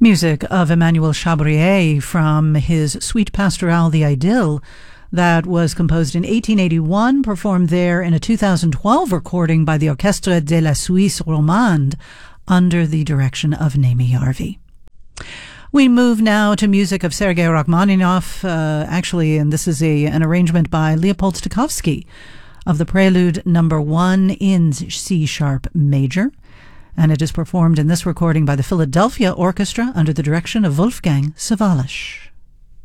Music of Emmanuel Chabrier from his Suite Pastorale, the Idylle, that was composed in 1881, performed there in a 2012 recording by the Orchestre de la Suisse Romande under the direction of Naomi Jarvi. We move now to music of Sergei Rachmaninoff, and this is an arrangement by Leopold Stokowski of the Prelude No. 1 in C-sharp major, and it is performed in this recording by the Philadelphia Orchestra under the direction of Wolfgang Sawallisch.